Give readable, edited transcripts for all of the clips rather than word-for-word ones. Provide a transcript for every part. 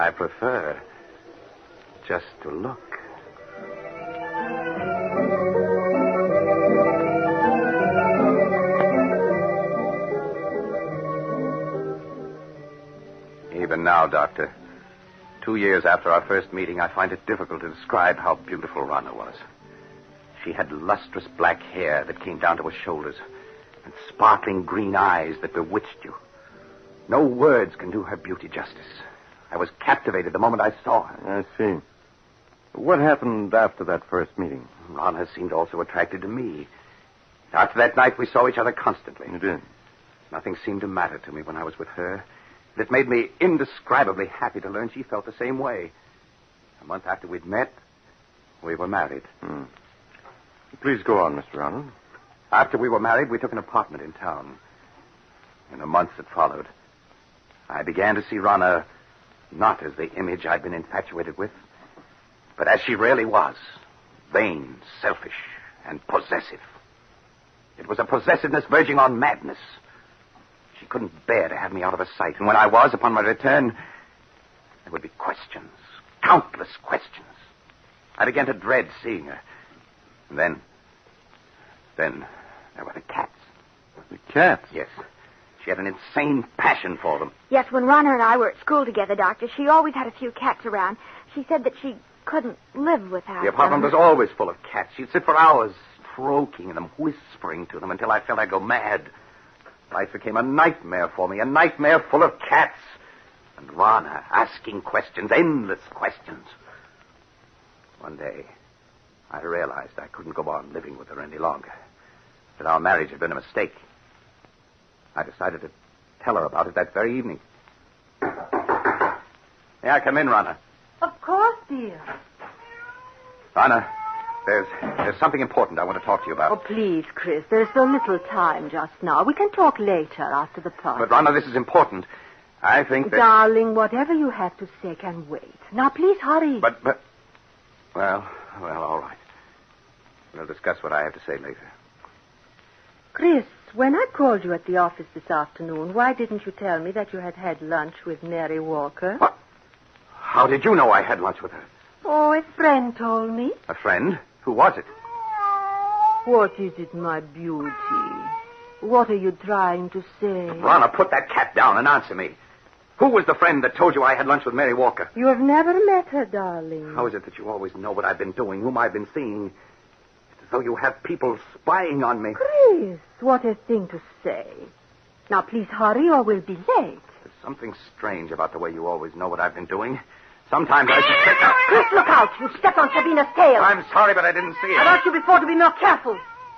I prefer just to look. Even now, Doctor, 2 years after our first meeting, I find it difficult to describe how beautiful Rana was. She had lustrous black hair that came down to her shoulders and sparkling green eyes that bewitched you. No words can do her beauty justice. I was captivated the moment I saw her. I see. What happened after that first meeting? Rana seemed also attracted to me. After that night, we saw each other constantly. You did? Nothing seemed to matter to me when I was with her. It made me indescribably happy to learn she felt the same way. A month after we'd met, we were married. Please go on, Mr. Arnold. After we were married, we took an apartment in town. In the months that followed, I began to see Rana not as the image I'd been infatuated with, but as she really was, vain, selfish, and possessive. It was a possessiveness verging on madness. She couldn't bear to have me out of her sight, and when I was, upon my return, there would be questions, countless questions. I began to dread seeing her. And then there were the cats. The cats? Yes. She had an insane passion for them. Yes, when Rana and I were at school together, Doctor, she always had a few cats around. She said that she couldn't live without The apartment them. was always full of cats. She'd sit for hours stroking them, whispering to them until I felt I'd go mad. Life became a nightmare for me, a nightmare full of cats. And Rana asking questions, endless questions. One day, I realized I couldn't go on living with her any longer. That our marriage had been a mistake. I decided to tell her about it that very evening. May I come in, Rana? Of course, dear. Rana, there's something important I want to talk to you about. Oh, please, Chris, there's so little time just now. We can talk later after the party. But, Rana, this is important. I think that... Darling, whatever you have to say can wait. Now, please hurry. But... Well, all right. We'll discuss what I have to say later. Chris, when I called you at the office this afternoon, why didn't you tell me that you had had lunch with Mary Walker? What? How did you know I had lunch with her? Oh, a friend told me. A friend? Who was it? What is it, my beauty? What are you trying to say? Rana, put that cat down and answer me. Who was the friend that told you I had lunch with Mary Walker? You have never met her, darling. How is it that you always know what I've been doing, whom I've been seeing? It's as though you have people spying on me. Chris, what a thing to say. Now, please hurry or we'll be late. There's something strange about the way you always know what I've been doing. Sometimes I suspect... Chris, look out. You stepped on Sabina's tail. I'm sorry, but I didn't see it. I asked you before to be more careful.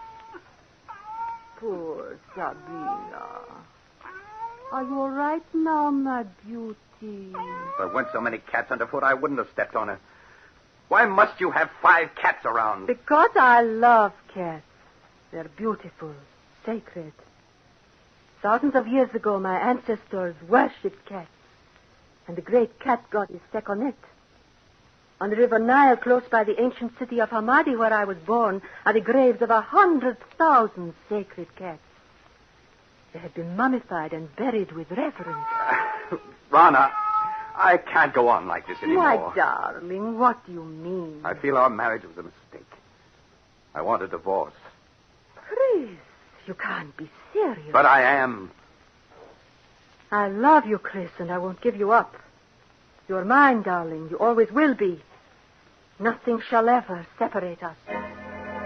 Poor Sabina. Are you all right now, my beauty? If there weren't so many cats underfoot, I wouldn't have stepped on her. Why must you have 5 cats around? Because I love cats. They're beautiful, sacred. Thousands of years ago, my ancestors worshipped cats. And the great cat goddess Sekhmet. On the river Nile, close by the ancient city of Hamadi, where I was born, are the graves of 100,000 sacred cats. They had been mummified and buried with reverence. Rana, I can't go on like this anymore. My darling, what do you mean? I feel our marriage was a mistake. I want a divorce. Chris, you can't be serious. But I am. I love you, Chris, and I won't give you up. You're mine, darling. You always will be. Nothing shall ever separate us.